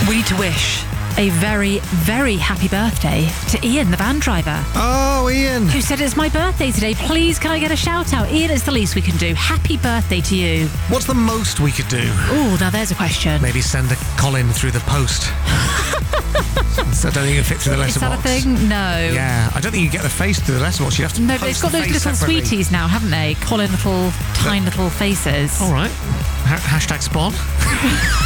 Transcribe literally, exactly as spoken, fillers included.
We need to wish a very, very happy birthday to Ian, the van driver. Oh, Ian. Who said it's my birthday today. Please, can I get a shout out? Ian, it's the least we can do. Happy birthday to you. What's the most we could do? Oh, now there's a question. Maybe send a Colin through the post. So I don't think it fits through the Is letterbox. that a thing? No. Yeah, I don't think you get the face through the letterbox. You have to No, but post it's got the those face little separately. sweeties now, haven't they? Colin little, tiny little faces. All right. Ha- hashtag spawn.